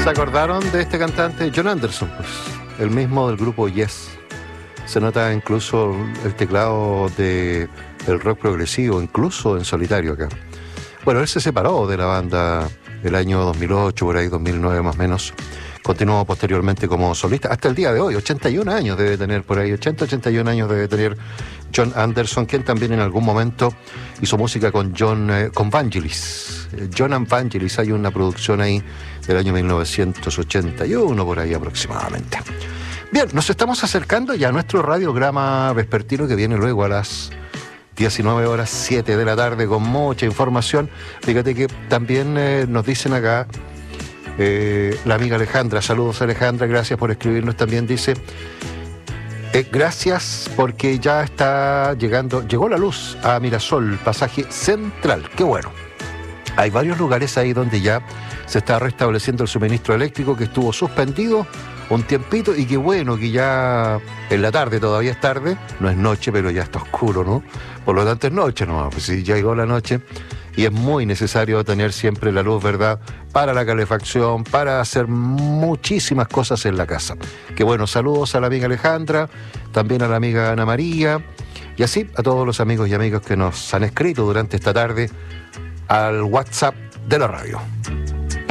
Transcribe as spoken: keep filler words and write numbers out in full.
¿Se acordaron de este cantante? Jon Anderson, pues, el mismo del grupo Yes. Se nota incluso el teclado de el rock progresivo, incluso en solitario acá. Bueno, él se separó de la banda el año dos mil ocho, por ahí dos mil nueve más o menos. Continuó posteriormente como solista hasta el día de hoy. ochenta y un años debe tener por ahí, ochenta, ochenta y un años debe tener Jon Anderson, quien también en algún momento hizo música con John, eh, con Vangelis. Eh, John and Vangelis, hay una producción ahí del año mil novecientos ochenta y uno, por ahí aproximadamente. Bien, nos estamos acercando ya a nuestro radiograma vespertino que viene luego a las diecinueve horas siete de la tarde con mucha información. Fíjate que también eh, nos dicen acá eh, la amiga Alejandra, saludos Alejandra, gracias por escribirnos, también dice eh, gracias porque ya está llegando, llegó la luz a Mirasol, pasaje central, qué bueno. Hay varios lugares ahí donde ya se está restableciendo el suministro eléctrico que estuvo suspendido un tiempito y qué bueno que ya en la tarde, todavía es tarde, no es noche, pero ya está oscuro, ¿no? Por lo tanto es noche, ¿no? Pues sí, ya llegó la noche y es muy necesario tener siempre la luz, ¿verdad? Para la calefacción, para hacer muchísimas cosas en la casa. Qué bueno, saludos a la amiga Alejandra, también a la amiga Ana María y así a todos los amigos y amigas que nos han escrito durante esta tarde al WhatsApp de la radio.